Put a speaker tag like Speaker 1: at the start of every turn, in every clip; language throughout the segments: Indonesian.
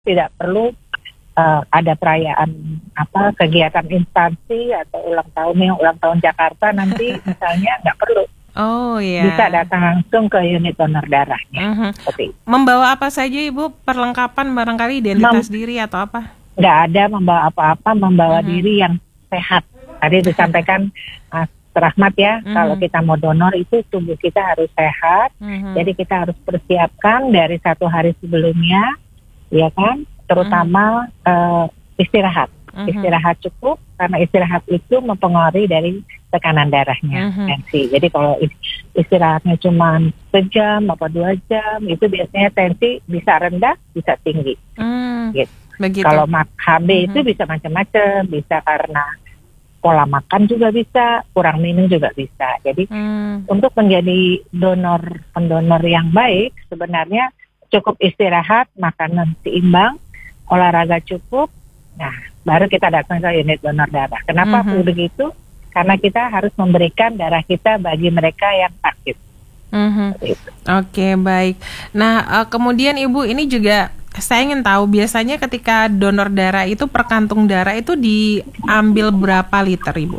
Speaker 1: tidak perlu ada perayaan kegiatan instansi atau ulang tahun Jakarta nanti misalnya nggak perlu.
Speaker 2: Oh iya.
Speaker 1: Bisa datang langsung ke unit donor darahnya. Seperti itu.
Speaker 2: Membawa apa saja Ibu? Perlengkapan barangkali identitas diri atau apa?
Speaker 1: Nggak ada membawa apa-apa, membawa diri yang sehat. Tadi disampaikan Mas Rahmat ya, kalau kita mau donor itu tubuh kita harus sehat. Jadi kita harus persiapkan dari 1 hari sebelumnya, ya kan? Terutama istirahat. Istirahat cukup, karena istirahat itu mempengaruhi dari tekanan darahnya, tensi. Jadi kalau istirahatnya cuma sejam atau 2 jam, itu biasanya tensi bisa rendah, bisa tinggi. Gitu.
Speaker 2: Begitu.
Speaker 1: Kalau HB itu bisa macam-macam, bisa karena pola makan juga bisa, kurang minum juga bisa. Jadi untuk menjadi pendonor yang baik, sebenarnya cukup istirahat, makanan seimbang, olahraga cukup. Nah, baru kita datang ke unit donor darah. Kenapa perlu begitu? Karena kita harus memberikan darah kita bagi mereka yang sakit.
Speaker 2: Oke, baik. Nah, kemudian Ibu, ini juga saya ingin tahu, biasanya ketika donor darah itu per kantung darah itu diambil berapa liter, Ibu?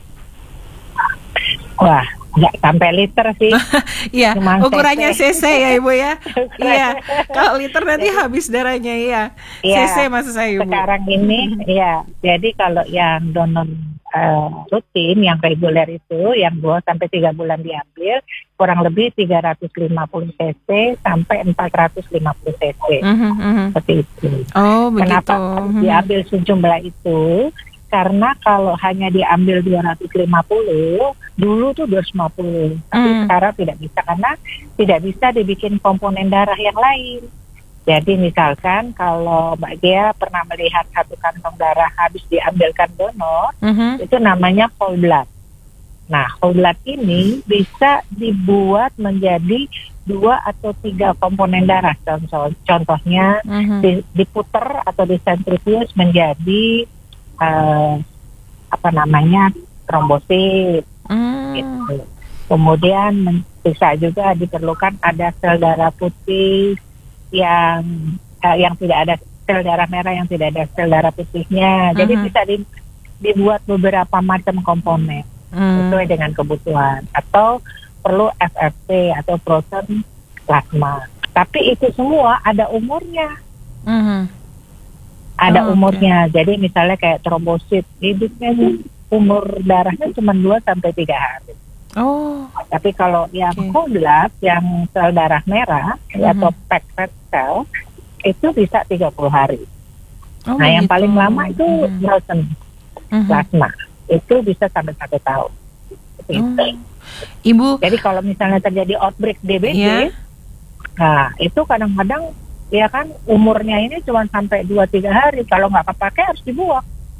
Speaker 1: Wah, nggak sampai liter sih.
Speaker 2: Iya, ukurannya cc ya Ibu ya. Iya, kalau liter nanti habis darahnya ya. Cc maksud saya Ibu.
Speaker 1: Sekarang ini ya, jadi kalau yang donor rutin, yang reguler itu, yang 2 sampai 3 bulan diambil, kurang lebih 350 cc sampai 450 cc. Seperti itu.
Speaker 2: Oh, begitu.
Speaker 1: Kenapa diambil sejumlah itu? Karena kalau hanya diambil 250, dulu tuh 250, tapi sekarang tidak bisa, karena tidak bisa dibikin komponen darah yang lain. Jadi misalkan kalau Mbak Gia pernah melihat 1 kantong darah habis diambilkan donor, itu namanya whole blood. Nah, whole blood ini bisa dibuat menjadi 2 atau 3 komponen darah. Contohnya diputer atau disentrifuge menjadi trombosit. Gitu. Kemudian bisa juga diperlukan ada sel darah putih yang tidak ada sel darah merah, yang tidak ada sel darah putihnya. Jadi bisa dibuat beberapa macam komponen sesuai dengan kebutuhan. Atau perlu FFP atau proton plasma. Tapi itu semua ada umurnya. Ada umurnya. Jadi misalnya kayak trombosit, hidupnya umur darahnya cuma 2 sampai 3 hari. Tapi kalau yang whole blood, yang sel darah merah atau packed red cell, itu bisa 30 hari. Nah, yang paling lama itu proton plasma. Itu bisa sampai 1 tahun.
Speaker 2: Ibu.
Speaker 1: Jadi kalau misalnya terjadi outbreak DBD, nah itu kadang-kadang ya kan umurnya ini cuma sampai 2-3 hari. Kalau nggak kepakai harus dibuang.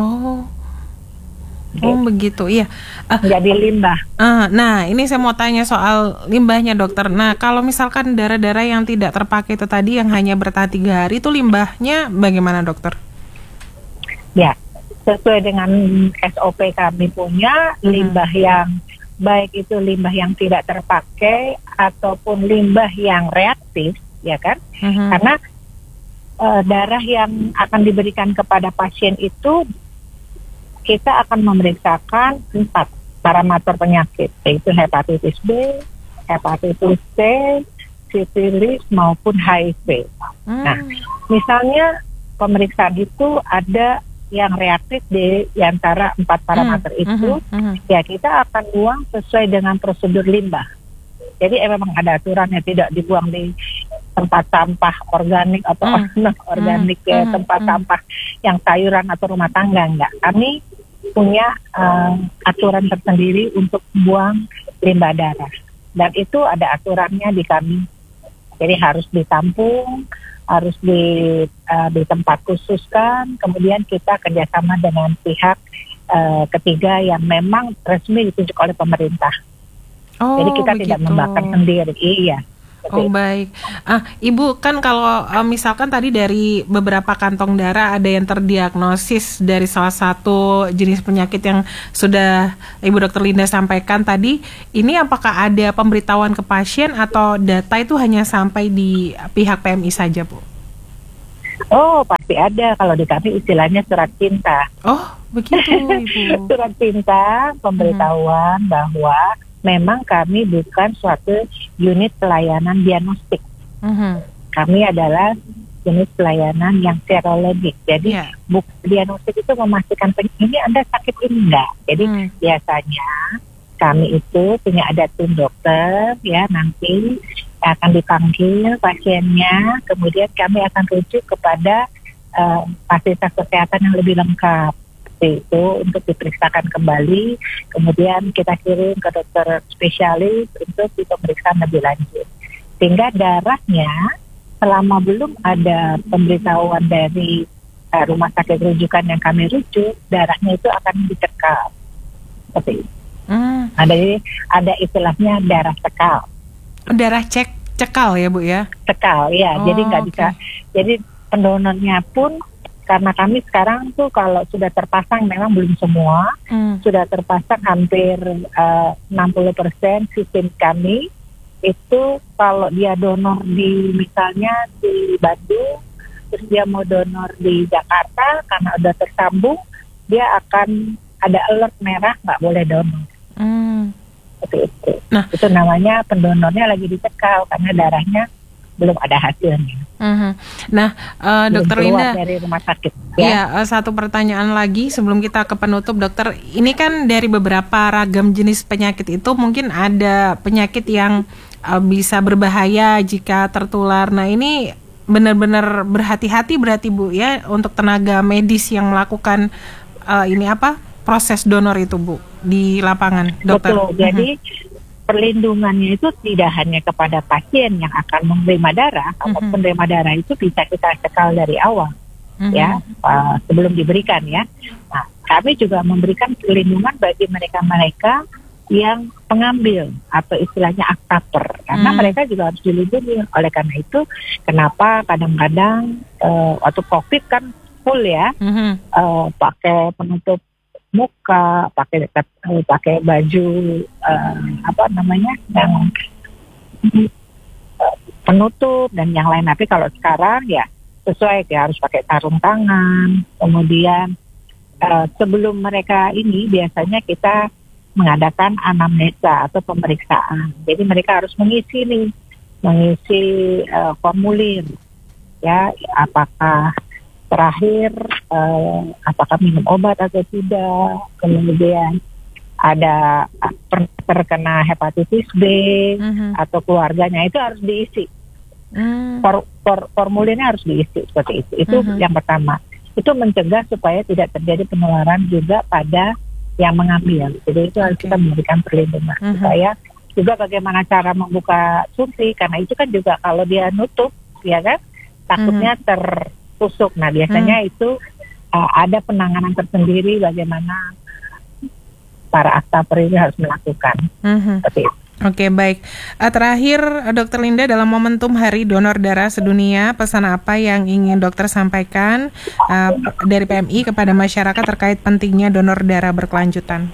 Speaker 2: Begitu, iya.
Speaker 1: Jadi limbah.
Speaker 2: Nah, ini saya mau tanya soal limbahnya, dokter. Nah, kalau misalkan darah-darah yang tidak terpakai itu tadi, yang hanya bertahan 3 hari, itu limbahnya bagaimana, dokter?
Speaker 1: Ya, sesuai dengan SOP kami punya, limbah yang baik itu limbah yang tidak terpakai ataupun limbah yang reaktif, ya kan? Karena darah yang akan diberikan kepada pasien itu kita akan memeriksakan 4 parameter penyakit, yaitu hepatitis B, hepatitis C, sifilis maupun HIV. Nah, misalnya pemeriksaan itu ada yang reaktif di antara 4 parameter itu, ya kita akan buang sesuai dengan prosedur limbah. Jadi memang ada aturannya, tidak dibuang di tempat sampah organik atau organik ya, tempat sampah yang sayuran atau rumah tangga, enggak. Kami punya aturan tersendiri untuk buang limbah darah, dan itu ada aturannya di kami. Jadi harus ditampung, harus di tempat khusus kan. Kemudian kita kerjasama dengan pihak ketiga yang memang resmi ditunjuk oleh pemerintah. Jadi kita tidak membakar sendiri. Iya.
Speaker 2: Baik. Ibu, kan kalau misalkan tadi dari beberapa kantong darah ada yang terdiagnosis dari salah satu jenis penyakit yang sudah Ibu Dr. Linda sampaikan tadi, ini apakah ada pemberitahuan ke pasien atau data itu hanya sampai di pihak PMI saja, Bu?
Speaker 1: Oh, pasti ada. Kalau di kami istilahnya surat cinta.
Speaker 2: Oh, begitu, Ibu.
Speaker 1: Surat cinta pemberitahuan bahwa memang kami bukan suatu unit pelayanan diagnostik. Kami adalah jenis pelayanan yang serologik. Jadi diagnostik itu memastikan ini Anda sakit ini enggak. Jadi biasanya kami itu punya ada tim dokter ya, nanti akan dipanggil pasiennya, kemudian kami akan rujuk kepada fasilitas kesehatan yang lebih lengkap itu untuk diperiksakan kembali, kemudian kita kirim ke dokter spesialis untuk pemeriksaan lebih lanjut. Sehingga darahnya selama belum ada pemberitahuan dari rumah sakit rujukan yang kami rujuk, darahnya itu akan dicekal. Seperti itu. Ada istilahnya darah cekal.
Speaker 2: Darah cekal ya Bu ya? Cekal ya,
Speaker 1: jadi nggak bisa. Jadi pendonornya pun, karena kami sekarang tuh kalau sudah terpasang, memang belum semua, sudah terpasang hampir 60% sistem kami. Itu kalau dia donor di misalnya di Bandung, terus dia mau donor di Jakarta, karena udah tersambung, dia akan ada alert merah nggak boleh donor. Seperti itu. Nah, itu namanya pendonornya lagi dicekal karena darahnya belum ada hasilnya.
Speaker 2: Nah, Dokter Linda,
Speaker 1: dari rumah sakit.
Speaker 2: Ya, satu pertanyaan lagi sebelum kita ke penutup, Dokter. Ini kan dari beberapa ragam jenis penyakit itu mungkin ada penyakit yang bisa berbahaya jika tertular. Nah, ini benar-benar berhati-hati berarti Bu ya untuk tenaga medis yang melakukan proses donor itu Bu di lapangan, Dokter.
Speaker 1: Betul. Jadi perlindungannya itu tidak hanya kepada pasien yang akan menerima darah, atau penerima darah itu bisa kita cekal dari awal, ya, sebelum diberikan ya. Nah, kami juga memberikan perlindungan bagi mereka-mereka yang pengambil atau istilahnya aktaper, karena mereka juga harus dilindungi. Oleh karena itu, kenapa kadang-kadang waktu COVID kan full ya, pakai penutup muka, pakai baju yang penutup dan yang lain. Tapi kalau sekarang ya sesuai, ya harus pakai sarung tangan. Kemudian sebelum mereka ini biasanya kita mengadakan anamnesa atau pemeriksaan. Jadi mereka harus mengisi formulir ya, apakah terakhir apakah minum obat atau tidak, kemudian ada terkena hepatitis B atau keluarganya, itu harus diisi. Formulirnya harus diisi seperti itu. Itu yang pertama. Itu mencegah supaya tidak terjadi penularan juga pada yang mengambil. Jadi itu harus kita memberikan perlindungan supaya juga bagaimana cara membuka suntik, karena itu kan juga kalau dia nutup ya kan takutnya tertusuk. Nah biasanya itu ada penanganan tersendiri bagaimana para aktaper ini harus melakukan. Seperti itu.
Speaker 2: Oke, baik. Terakhir, Dokter Linda, dalam momentum Hari Donor Darah Sedunia, pesan apa yang ingin dokter sampaikan dari PMI kepada masyarakat terkait pentingnya donor darah berkelanjutan?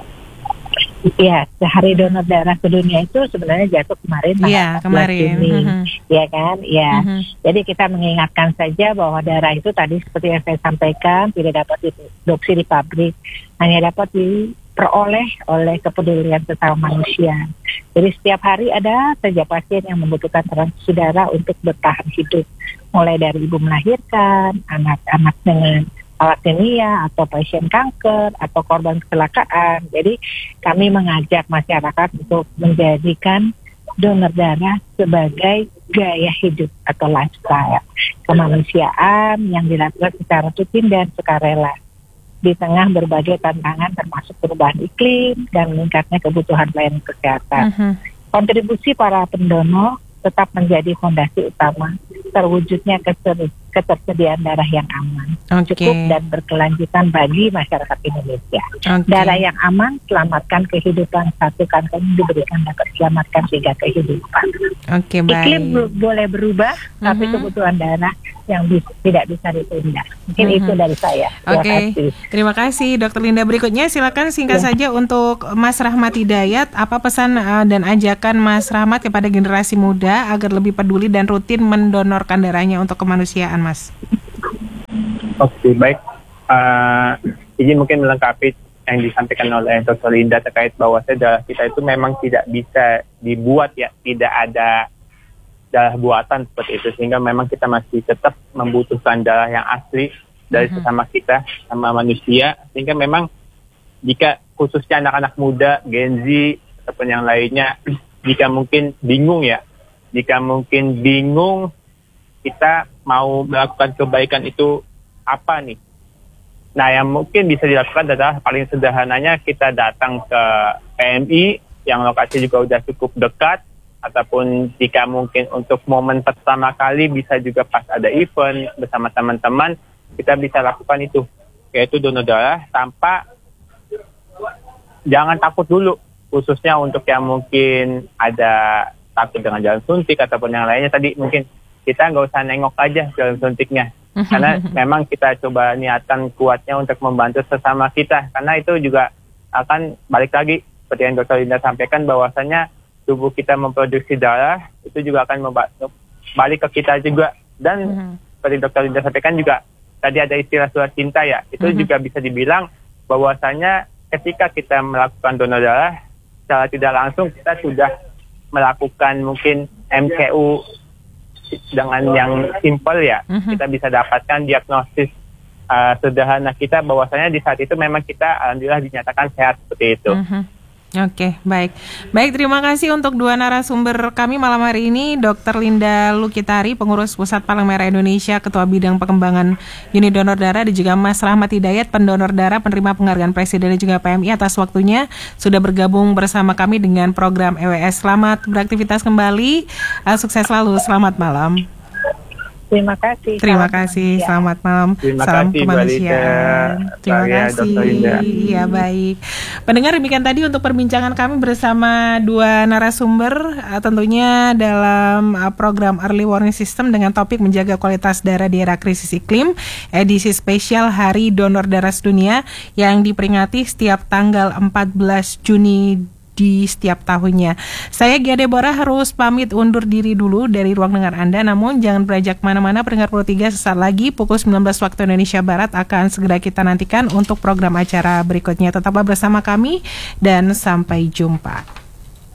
Speaker 1: Ya, Hari Donor Darah Sedunia itu sebenarnya jatuh kemarin tanggal 14 Juni, ya kan? Ya. Jadi kita mengingatkan saja bahwa darah itu tadi seperti yang saya sampaikan tidak dapat diproduksi di pabrik, hanya dapat diperoleh oleh kepedulian sesama manusia. Jadi setiap hari ada saja pasien yang membutuhkan transfusi darah untuk bertahan hidup, mulai dari ibu melahirkan, anak-anak dengan thalassemia atau pasien kanker atau korban kecelakaan. Jadi kami mengajak masyarakat untuk menjadikan donor darah sebagai gaya hidup atau lifestyle kemanusiaan yang dilakukan secara rutin dan sukarela di tengah berbagai tantangan termasuk perubahan iklim dan meningkatnya kebutuhan pelayanan kesehatan. Kontribusi para pendonor tetap menjadi fondasi utama terwujudnya ketersediaan darah yang aman, cukup dan berkelanjutan bagi masyarakat Indonesia. Darah yang aman selamatkan kehidupan, satu kantong diberikan dapat selamatkan 3 kehidupan. Iklim boleh berubah, tapi kebutuhan darah yang tidak bisa ditunda. Mungkin itu dari saya.
Speaker 2: Terima kasih Dr. Linda. Berikutnya silakan singkat saja untuk Mas Rahmat Hidayat, apa pesan dan ajakan Mas Rahmat kepada generasi muda agar lebih peduli dan rutin mendonorkan darahnya untuk kemanusiaan, Mas.
Speaker 3: Oke, baik. Ini mungkin melengkapi yang disampaikan oleh Dr. Linda terkait bahwa darah kita itu memang tidak bisa dibuat ya, tidak ada darah buatan seperti itu, sehingga memang kita masih tetap membutuhkan darah yang asli dari sesama kita, sama manusia, sehingga memang jika khususnya anak-anak muda, Gen Z, ataupun yang lainnya, jika mungkin bingung kita mau melakukan kebaikan itu apa nih? Nah, yang mungkin bisa dilakukan adalah paling sederhananya kita datang ke PMI yang lokasi juga udah cukup dekat, ataupun jika mungkin untuk momen pertama kali bisa juga pas ada event bersama teman-teman, kita bisa lakukan itu, yaitu donor darah tanpa, jangan takut dulu, khususnya untuk yang mungkin ada takut dengan jalan suntik ataupun yang lainnya tadi, mungkin kita nggak usah nengok aja jalan suntiknya. Karena memang kita coba niatkan kuatnya untuk membantu sesama kita. Karena itu juga akan balik lagi, seperti yang Dr. Linda sampaikan, bahwasanya tubuh kita memproduksi darah, itu juga akan balik ke kita juga. Dan seperti Dr. Linda sampaikan juga, tadi ada istilah surat cinta ya, itu juga bisa dibilang bahwasanya ketika kita melakukan donor darah, secara tidak langsung kita sudah melakukan mungkin MCU dengan yang simple ya, kita bisa dapatkan diagnosis sederhana kita bahwasanya di saat itu memang kita alhamdulillah dinyatakan sehat seperti itu.
Speaker 2: Oke, baik. Baik, terima kasih untuk dua narasumber kami malam hari ini, Dr. Linda Lukitari, Pengurus Pusat Palang Merah Indonesia, Ketua Bidang Pengembangan Unit Donor Darah, dan juga Mas Rahmat Hidayat, pendonor darah, penerima penghargaan Presiden dan juga PMI atas waktunya sudah bergabung bersama kami dengan program EWS. Selamat beraktivitas kembali, sukses selalu, selamat malam.
Speaker 1: Terima kasih.
Speaker 2: Terima kasih. Selamat malam. Salam kemanusiaan. Terima kasih. Ya, baik. Pendengar, demikian tadi untuk perbincangan kami bersama dua narasumber tentunya dalam program Early Warning System dengan topik menjaga kualitas darah di era krisis iklim, edisi spesial Hari Donor Darah Sedunia yang diperingati setiap tanggal 14 Juni di setiap tahunnya. Saya Gia Deborah harus pamit undur diri dulu dari ruang dengar Anda, namun jangan beranjak kemana-mana. Pendengar Pro 3, sesaat lagi pukul 19 waktu Indonesia Barat akan segera kita nantikan untuk program acara berikutnya. Tetaplah bersama kami dan sampai jumpa.